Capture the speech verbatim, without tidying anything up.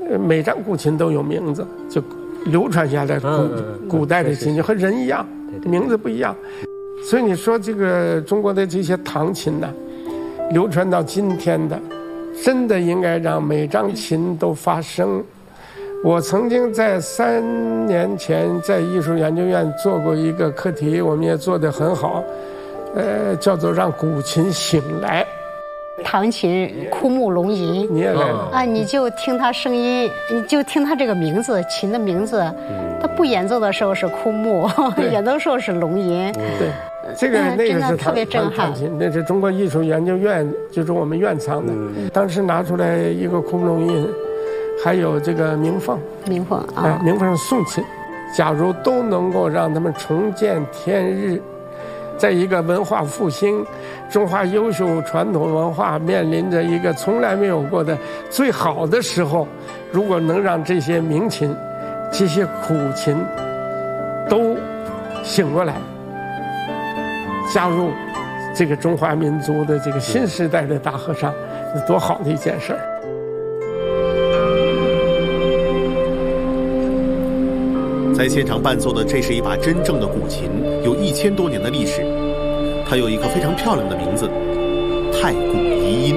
每张古琴都有名字，就流传下来的古古代的琴就和人一样，名字不一样。所以你说这个中国的这些唐琴呢，流传到今天的，真的应该让每张琴都发声。我曾经在三年前在艺术研究院做过一个课题，我们也做得很好，呃，叫做让古琴醒来。 唐琴枯木龙吟， 你也来了啊！你就听它声音，你就听它这个名字，琴的名字。它不演奏的时候是枯木，演奏的时候是龙吟。 对，这个那个是特别震撼。 唐琴，那是中国艺术研究院，就是我们院藏的。当时拿出来一个枯木龙吟，还有这个鸣凤。 鸣凤啊， 哎，鸣凤是宋琴。假如都能够让他们重见天日。在一个文化复兴，中华优秀传统文化面临着一个从来没有过的最好的时候，如果能让这些名琴、这些苦琴都醒过来，加入这个中华民族的这个新时代的大合唱，是多好的一件事儿。 在现场伴奏的，这是一把真正的古琴，有一千多年的历史。它有一个非常漂亮的名字——太古遗音。